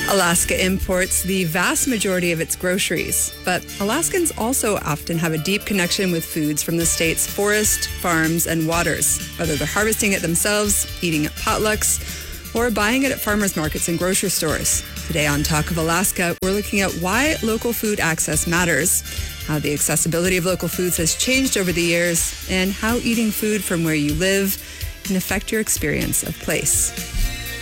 Alaska imports the vast majority of its groceries, but Alaskans also often have a deep connection with foods from the state's forest, farms, and waters, whether they're harvesting it themselves, eating at potlucks, or buying it at farmers markets and grocery stores. Today on Talk of Alaska, we're looking at why local food access matters, how the accessibility of local foods has changed over the years, and how eating food from where you live can affect your experience of place.